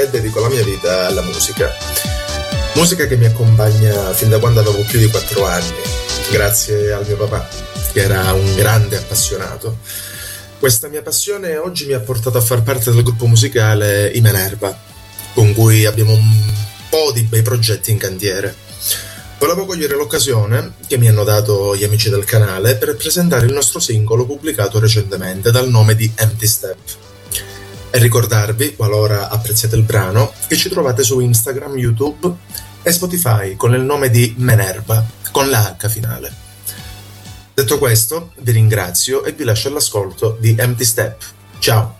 e dedico la mia vita alla musica. Musica che mi accompagna fin da quando avevo più di 4 anni, grazie al mio papà, che era un grande appassionato. Questa mia passione oggi mi ha portato a far parte del gruppo musicale I Menerva, con cui abbiamo un po' di bei progetti in cantiere. Volevo cogliere l'occasione che mi hanno dato gli amici del canale per presentare il nostro singolo pubblicato recentemente dal nome di Empty Step e ricordarvi, qualora apprezziate il brano, che ci trovate su Instagram, YouTube e Spotify con il nome di Menerva, con la H finale. Detto questo, vi ringrazio e vi lascio all'ascolto di Empty Step. Ciao!